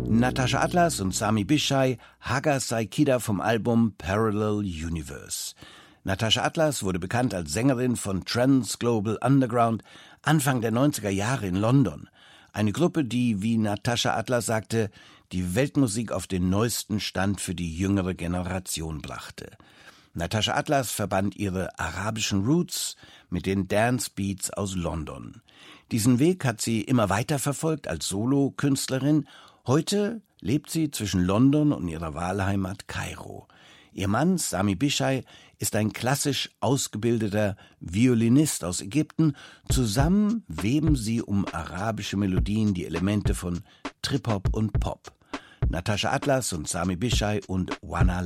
Natascha Atlas und Sami Bishai, Haga Saikida vom Album Parallel Universe. Natascha Atlas wurde bekannt als Sängerin von Trans Global Underground Anfang der 90er Jahre in London. Eine Gruppe, die, wie Natascha Atlas sagte, die Weltmusik auf den neuesten Stand für die jüngere Generation brachte. Natascha Atlas verband ihre arabischen Roots mit den Dance Beats aus London. Diesen Weg hat sie immer weiter verfolgt als Solokünstlerin. Heute lebt sie zwischen London und ihrer Wahlheimat Kairo. Ihr Mann, Sami Bishai, ist ein klassisch ausgebildeter Violinist aus Ägypten. Zusammen weben sie um arabische Melodien die Elemente von Trip-Hop und Pop. Natascha Atlas und Sami Bishai und Wanna